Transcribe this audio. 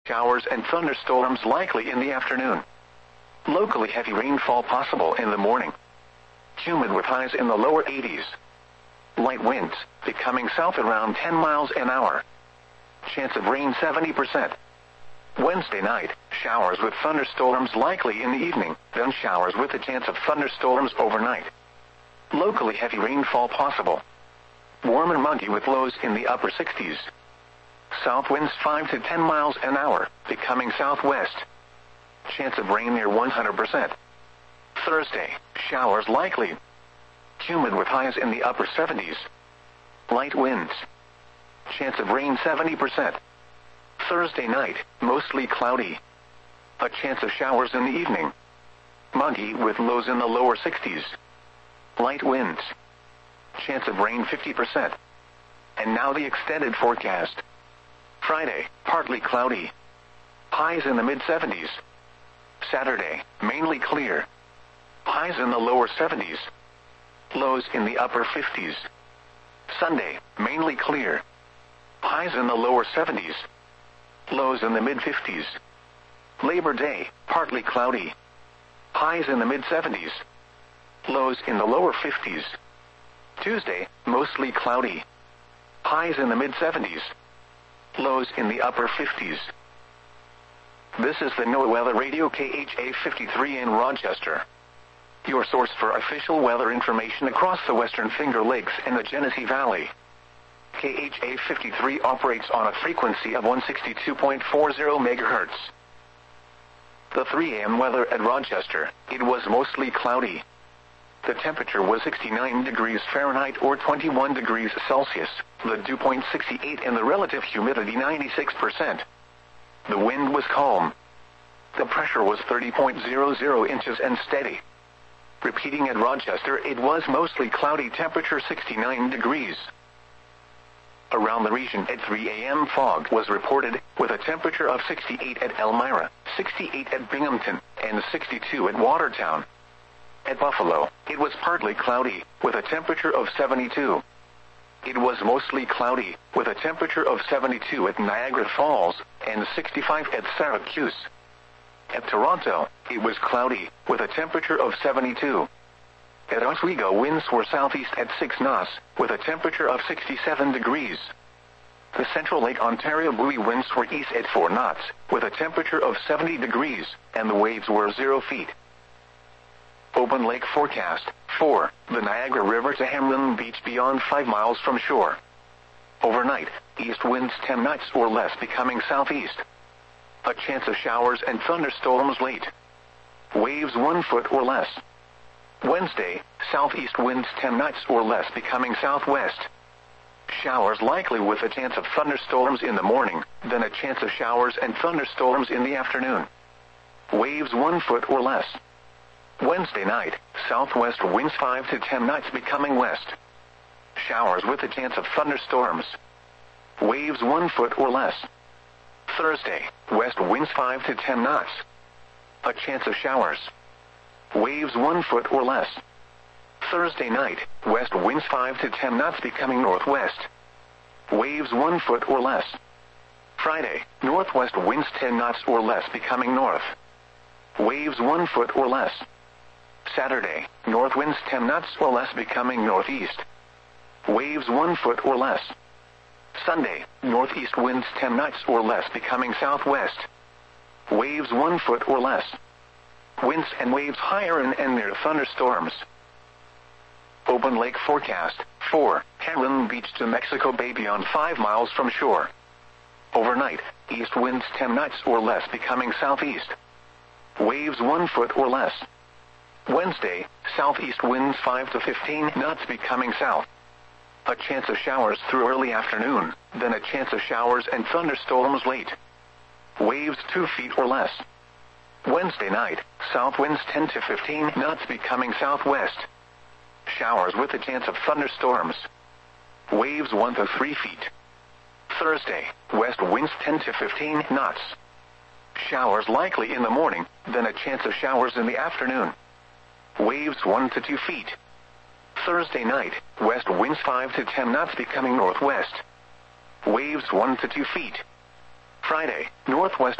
showers and thunderstorms likely in the afternoon. Locally heavy rainfall possible in the morning. Humid with highs in the lower 80s. Light winds, becoming south around 10 miles an hour. Chance of rain 70%. Wednesday night, showers with thunderstorms likely in the evening, then showers with a chance of thunderstorms overnight. Locally heavy rainfall possible. Warm and muggy with lows in the upper 60s. South winds 5 to 10 miles an hour, becoming southwest. Chance of rain near 100%. Thursday, showers likely. Humid with highs in the upper 70s. Light winds. Chance of rain 70%. Thursday night, mostly cloudy. A chance of showers in the evening. Muggy with lows in the lower 60s. Light winds. Chance of rain 50%. And now the extended forecast. Friday, partly cloudy. Highs in the mid-70s. Saturday, mainly clear. Highs in the lower 70s. Lows in the upper 50s. Sunday, mainly clear. Highs in the lower 70s. Lows in the mid-50s. Labor Day, partly cloudy. Highs in the mid-70s. Lows in the lower 50s. Tuesday, mostly cloudy. Highs in the mid-70s. Lows in the upper 50s. This is the NOAA Weather Radio KHA 53 in Rochester. Your source for official weather information across the Western Finger Lakes and the Genesee Valley. KHA 53 operates on a frequency of 162.40 MHz. The 3 a.m. weather at Rochester, it was mostly cloudy. The temperature was 69 degrees Fahrenheit or 21 degrees Celsius, the dew point 68 and the relative humidity 96%. The wind was calm. The pressure was 30.00 inches and steady. Repeating at Rochester, it was mostly cloudy, temperature 69 degrees. Around the region at 3 a.m. fog was reported, with a temperature of 68 at Elmira, 68 at Binghamton, and 62 at Watertown. At Buffalo, it was partly cloudy, with a temperature of 72. It was mostly cloudy, with a temperature of 72 at Niagara Falls, and 65 at Syracuse. At Toronto, it was cloudy, with a temperature of 72. At Oswego, winds were southeast at 6 knots, with a temperature of 67 degrees. The Central Lake Ontario buoy winds were east at 4 knots, with a temperature of 70 degrees, and the waves were 0 feet. Open lake forecast. 4. The Niagara River to Hamlin Beach beyond 5 miles from shore. Overnight, east winds 10 knots or less, becoming southeast. A chance of showers and thunderstorms late. Waves 1 foot or less. Wednesday, southeast winds 10 knots or less, becoming southwest. Showers likely with a chance of thunderstorms in the morning, then a chance of showers and thunderstorms in the afternoon. Waves 1 foot or less. Wednesday night, southwest winds 5 to 10 knots, becoming west. Showers with a chance of thunderstorms. Waves 1 foot or less. Thursday, west winds 5 to 10 knots. A chance of showers. Waves 1 foot or less. Thursday night, west winds 5 to 10 knots, becoming northwest. Waves 1 foot or less. Friday, northwest winds 10 knots or less, becoming north. Waves 1 foot or less. Saturday, north winds 10 knots or less, becoming northeast. Waves 1 foot or less. Sunday, northeast winds 10 knots or less, becoming southwest. Waves 1 foot or less. Winds and waves higher and near thunderstorms. Open lake forecast. 4. Hamlin Beach to Mexico Bay beyond 5 miles from shore. Overnight, east winds 10 knots or less, becoming southeast. Waves 1 foot or less. Wednesday, southeast winds 5 to 15 knots, becoming south. A chance of showers through early afternoon, then a chance of showers and thunderstorms late. Waves 2 feet or less. Wednesday night, south winds 10 to 15 knots, becoming southwest. Showers with a chance of thunderstorms. Waves 1 to 3 feet. Thursday, west winds 10 to 15 knots. Showers likely in the morning, then a chance of showers in the afternoon. Waves 1 to 2 feet. Thursday night, west winds 5 to 10 knots, becoming northwest. Waves 1 to 2 feet. Friday, northwest